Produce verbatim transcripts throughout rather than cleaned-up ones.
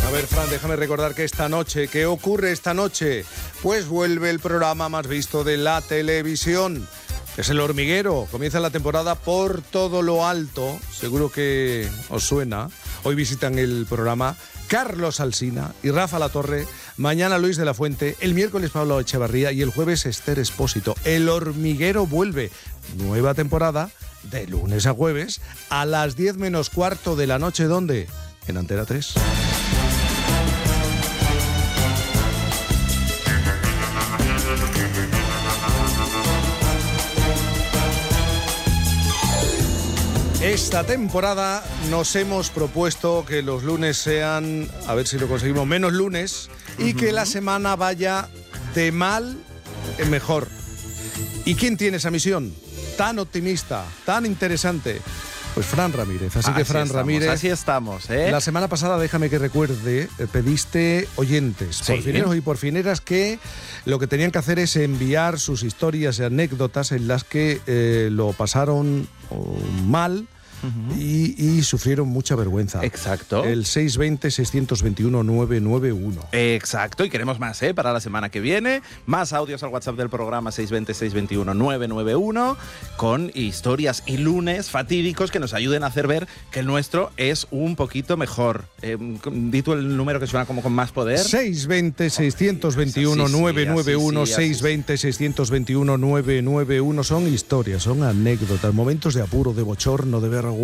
A ver, Fran, déjame recordar que esta noche, ¿qué ocurre esta noche? Pues vuelve el programa más visto de la televisión. Es El Hormiguero. Comienza la temporada Por Todo Lo Alto. Seguro que os suena. Hoy visitan el programa Carlos Alsina y Rafa Latorre. Mañana Luis de la Fuente. El miércoles Pablo Echevarría y el jueves Esther Espósito. El Hormiguero vuelve. Nueva temporada de lunes a jueves a las diez menos cuarto de la noche. ¿Dónde? En Antena tres. Esta temporada nos hemos propuesto que los lunes sean, a ver si lo conseguimos, menos lunes y uh-huh. que la semana vaya de mal en mejor. ¿Y quién tiene esa misión? Tan optimista, tan interesante. Pues Fran Ramírez. Así, así que Fran estamos, Ramírez. Así estamos, ¿eh? La semana pasada, déjame que recuerde, pediste oyentes, sí. porfineros y porfineras, que lo que tenían que hacer es enviar sus historias y anécdotas en las que eh, lo pasaron oh, mal. Uh-huh. y, y sufrieron mucha vergüenza. Exacto. El seis dos cero, seis dos uno, nueve nueve uno. Exacto, y queremos más, ¿eh? Para la semana que viene. Más audios al WhatsApp del programa seis dos cero, seis dos uno, nueve nueve uno con historias y lunes fatídicos que nos ayuden a hacer ver que el nuestro es un poquito mejor. Eh, di tú el número que suena como con más poder. seis dos cero, seis dos uno, nueve nueve uno, seis dos cero, seis dos uno, nueve nueve uno. Son historias, son anécdotas, momentos de apuro, de bochorno, de vergüenza,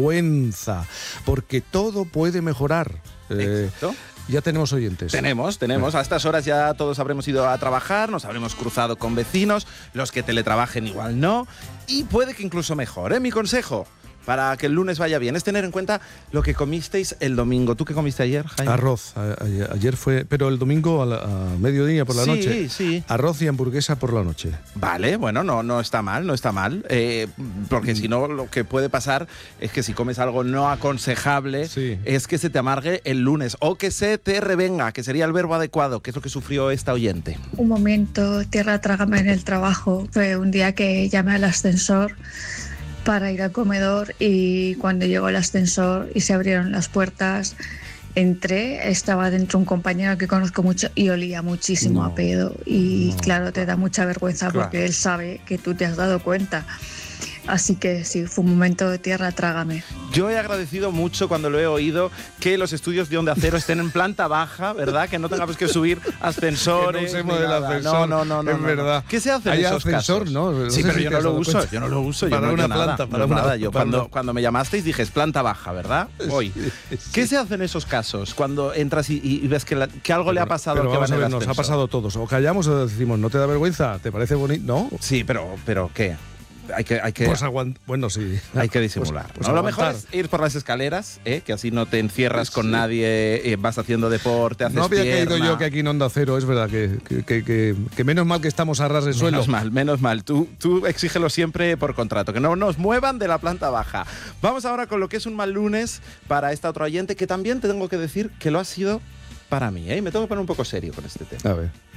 porque todo puede mejorar. Eh, Exacto. Ya tenemos oyentes. Tenemos, tenemos. A estas horas ya todos habremos ido a trabajar, nos habremos cruzado con vecinos, los que teletrabajen igual no, y puede que incluso mejor, ¿eh? Mi consejo para que el lunes vaya bien es tener en cuenta lo que comisteis el domingo. ¿Tú qué comiste ayer, Jaime? Arroz. A, a, ayer fue, pero el domingo a, la, a mediodía por la sí, noche. Sí, sí. Arroz y hamburguesa por la noche. Vale, bueno, no, no está mal, no está mal. Eh, porque mm. si no, lo que puede pasar es que si comes algo no aconsejable, sí. es que se te amargue el lunes o que se te revenga, que sería el verbo adecuado, que es lo que sufrió esta oyente. Un momento, tierra trágame en el trabajo. Fue un día que llamé al ascensor para ir al comedor y cuando llegó el ascensor y se abrieron las puertas, entré, estaba dentro un compañero que conozco mucho y olía muchísimo no, a pedo y no, claro, te da mucha vergüenza claro. porque él sabe que tú te has dado cuenta. Así que sí, fue un momento de tierra trágame. Yo he agradecido mucho cuando lo he oído que los estudios de Onda Cero estén en planta baja, ¿verdad? Que no tengamos que subir ascensores. Que no usemos el ascensor. No, no, no, no. Es no, verdad. ¿Qué se hace en Hay esos ascensor, casos? ¿no? no sí, sé pero si yo no lo uso. Cuenta. Yo no lo uso. Para yo no, una yo planta. Nada, Para no, una, nada. Yo para cuando, una... cuando me llamasteis dije es planta baja, ¿verdad? Hoy. Sí, sí. ¿Qué se hace en esos casos? Cuando entras y, y ves que, la, que algo pero, le ha pasado pero al que vamos va a en el ver, nos ascensor. ha pasado a todos. O callamos o decimos, ¿no te da vergüenza? ¿Te parece bonito? ¿No? Sí, pero, pero ¿qué? Hay que, hay que, pues aguant- bueno, sí. Hay que disimular. Pues, pues ¿no? Lo mejor es ir por las escaleras, ¿eh? Que así no te encierras sí. con nadie, eh, vas haciendo deporte, haces No había pierna. caído yo que aquí en Onda Cero, es verdad, que, que, que, que, que menos mal que estamos a ras de suelo. Menos mal, menos mal. Tú, tú exígelo siempre por contrato, que no nos muevan de la planta baja. Vamos ahora con lo que es un mal lunes para esta otra oyente, que también te tengo que decir que lo ha sido para mí, ¿eh? Me tengo que poner un poco serio con este tema. A ver.